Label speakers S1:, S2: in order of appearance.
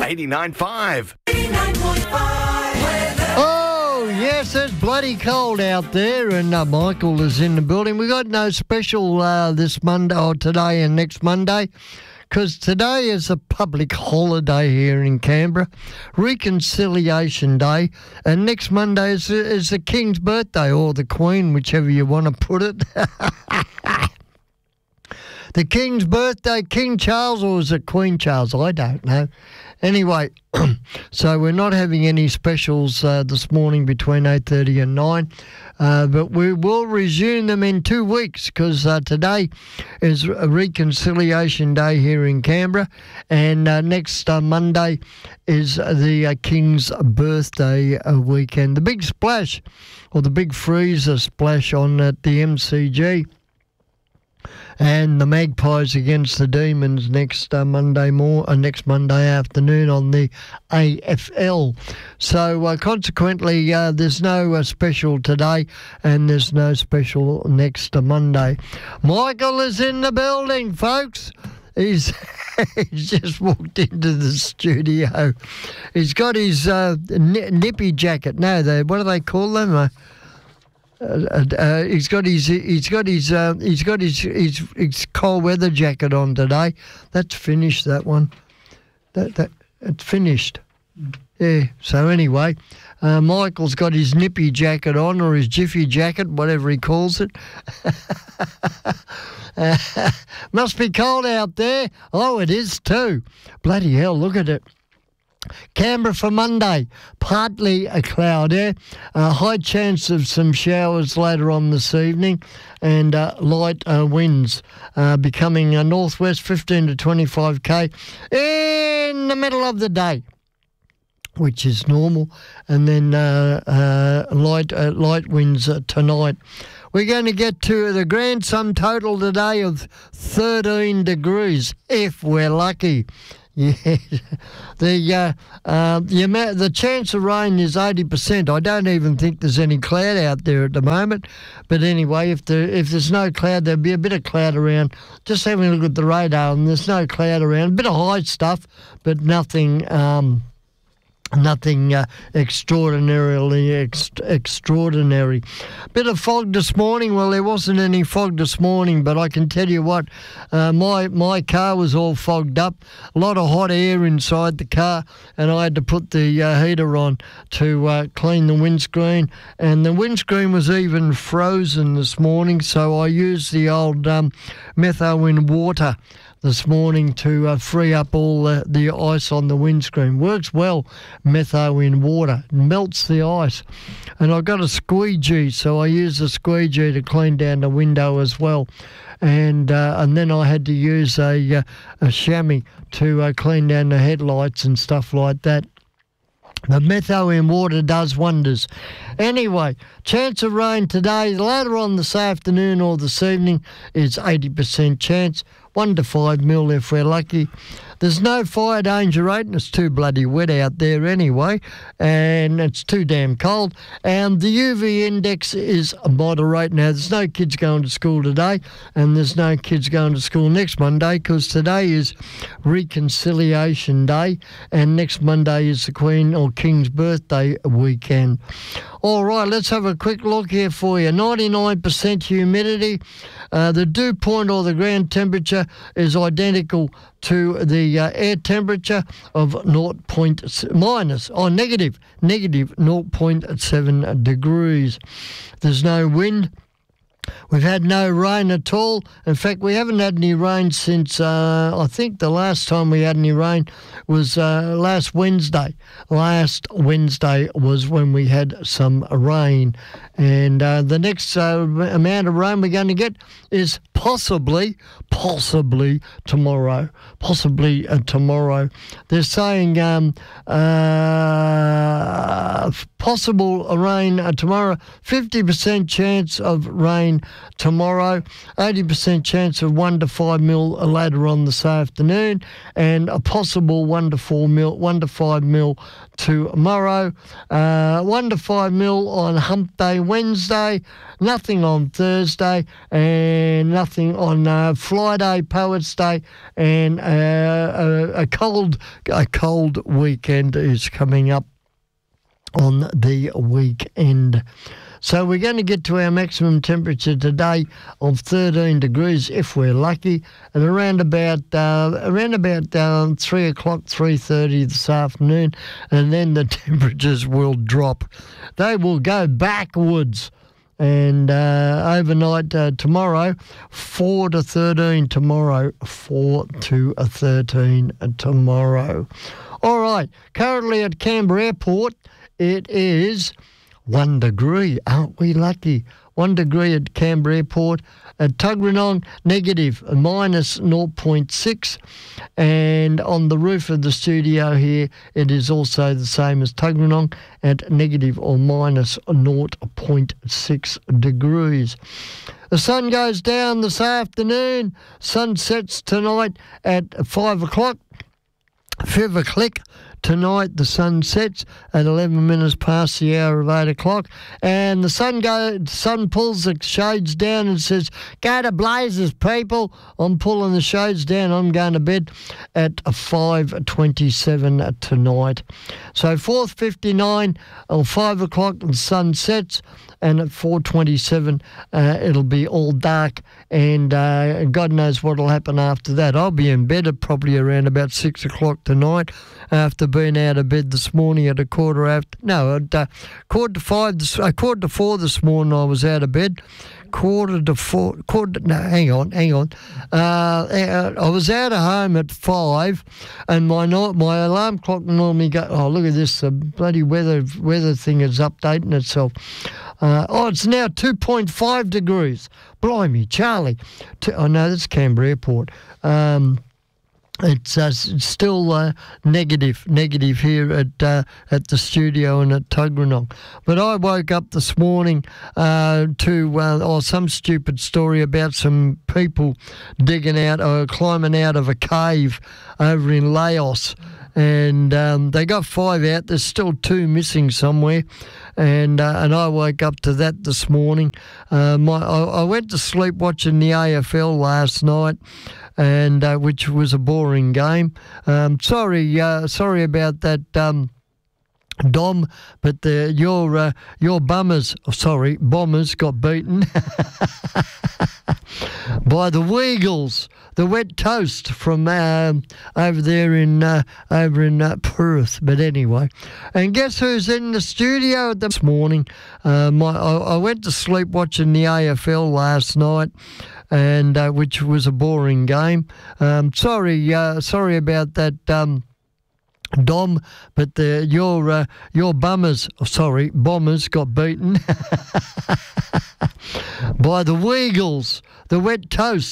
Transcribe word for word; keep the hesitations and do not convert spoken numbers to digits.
S1: eighty-nine point five.
S2: Oh, yes, it's bloody cold out there, and uh, Michael is in the building. We got no special uh, this Monday, or today and next Monday, because today is a public holiday here in Canberra, Reconciliation Day, and next Monday is, is the King's birthday, or the Queen, whichever you want to put it. The King's birthday, King Charles, or is it Queen Charles? I don't know. Anyway, so we're not having any specials uh, this morning between eight thirty and nine, uh, but we will resume them in two weeks because uh, today is a Reconciliation Day here in Canberra, and uh, next uh, Monday is the uh, King's birthday uh, weekend. The big splash, or the big freezer splash on at the M C G. And the Magpies against the Demons next uh, Monday more, uh, next Monday afternoon on the A F L. So uh, consequently, uh, there's no uh, special today, and there's no special next uh, Monday. Michael is in the building, folks. He's he's just walked into the studio. He's got his uh, n- nippy jacket. No, they what do they call them? Uh, Uh, uh, he's got his he's got his uh, he's got his, his his cold weather jacket on today. That's finished. That one. That that it's finished. Yeah. So anyway, uh, Michael's got his nippy jacket on, or his jiffy jacket, whatever he calls it. uh, must be cold out there. Oh, it is too. Bloody hell! Look at it. Canberra for Monday, partly a cloud, yeah? Uh, high chance of some showers later on this evening, and uh, light uh, winds uh, becoming a northwest fifteen to twenty-five k in the middle of the day, which is normal, and then uh, uh, light uh, light winds uh, tonight. We're going to get to the grand sum total today of thirteen degrees, if we're lucky. Yeah, the uh, uh, the amount, the chance of rain is eighty percent. I don't even think there's any cloud out there at the moment. But anyway, if there if there's no cloud, there'll be a bit of cloud around. Just having a look at the radar, and there's no cloud around. A bit of high stuff, but nothing. Um, Nothing uh, extraordinarily ex- extraordinary. Bit of fog this morning. Well, there wasn't any fog this morning, but I can tell you what, uh, my my car was all fogged up. A lot of hot air inside the car, and I had to put the uh, heater on to uh, clean the windscreen. And the windscreen was even frozen this morning, so I used the old um, metho in water this morning to uh, free up all the, the ice on the windscreen. Works well, metho in water. Melts the ice. And I got a squeegee, so I used a squeegee to clean down the window as well. And uh, and then I had to use a, uh, a chamois to uh, clean down the headlights and stuff like that. The metho in water does wonders. Anyway, chance of rain today, later on this afternoon or this evening, is eighty percent chance. One to five mil if we're lucky. There's no fire danger rate, and it's too bloody wet out there anyway, and it's too damn cold. And the U V index is moderate. Now, there's no kids going to school today, and there's no kids going to school next Monday, because today is Reconciliation Day, and next Monday is the Queen or King's birthday weekend. All right, let's have a quick look here for you. ninety-nine percent humidity. Uh, the dew point, or the ground temperature, is identical to the uh, air temperature of zero point minus, or negative, negative zero point seven degrees. There's no wind. We've had no rain at all. In fact, we haven't had any rain since, uh, I think the last time we had any rain was uh, last Wednesday. Last Wednesday was when we had some rain. And uh, the next uh, amount of rain we're going to get is possibly, possibly tomorrow. Possibly uh, tomorrow. They're saying um, uh, possible rain uh, tomorrow, fifty percent chance of rain rain tomorrow. eighty percent chance of one to five mil later on this afternoon, and a possible one to four mil, one to five mil tomorrow. Uh, one to five mil on Hump Day Wednesday. Nothing on Thursday, and nothing on uh, Friday, Poets Day, and uh, a, a cold, a cold weekend is coming up on the weekend. So we're going to get to our maximum temperature today of thirteen degrees if we're lucky, and around about uh, around about um, three o'clock, three thirty this afternoon, and then the temperatures will drop. They will go backwards. And uh, overnight uh, tomorrow, four to thirteen tomorrow, four to thirteen tomorrow. All right, currently at Canberra Airport, it is one degree. Aren't we lucky? One degree at Canberra Airport. At Tuggeranong, negative, minus zero point six. And on the roof of the studio here, it is also the same as Tuggeranong at negative or minus zero point six degrees. The sun goes down this afternoon. Sun sets tonight at five o'clock. Five o'clock. Tonight the sun sets at eleven minutes past the hour of eight o'clock, and the sun go, sun pulls the shades down and says, "Go to blazes, people." I'm pulling the shades down. I'm going to bed at five twenty-seven tonight. So four fifty-nine or five o'clock the sun sets, and at four twenty-seven uh, it'll be all dark, and uh, God knows what will happen after that. I'll be in bed at probably around about six o'clock tonight, after being out of bed this morning at a quarter after, no, at uh, quarter to five, this, uh, quarter to four this morning I was out of bed. Quarter to four, quarter, no, hang on, hang on. Uh, I was out of home at five, and my my alarm clock normally go, oh, look at this, the bloody weather weather thing is updating itself. Uh, oh, it's now two point five degrees. Blimey, Charlie. Oh, no, that's Canberra Airport. Um... It's uh, still uh, negative, negative here at uh, at the studio and at Tuggeranong. But I woke up this morning uh, to uh, oh, some stupid story about some people digging out or climbing out of a cave over in Laos. And um, they got five out. There's still two missing somewhere, and uh, and I woke up to that this morning. Uh, my I, I went to sleep watching the A F L last night, and uh, which was a boring game. Um, sorry, uh, sorry about that. Um, Dom, but the, your uh, your bummers, oh, sorry, Bombers got beaten by the Weagles, the wet toast from uh, over there in uh, over in uh, Perth. But anyway, and guess who's in the studio this morning? Uh, my, I, I went to sleep watching the A F L last night, and uh, which was a boring game. Um, sorry, uh, sorry about that. Um, Dom, but the, your uh, your bummers, oh, sorry, Bombers got beaten by the Weagles, the wet toast.